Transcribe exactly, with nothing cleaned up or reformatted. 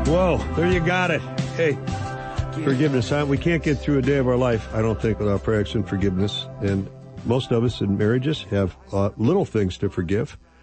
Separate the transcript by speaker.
Speaker 1: Whoa, there you got it. Hey, forgiveness, huh? We can't get through a day of our life, I don't think, without practicing forgiveness. And most of us in marriages have uh, little things to forgive.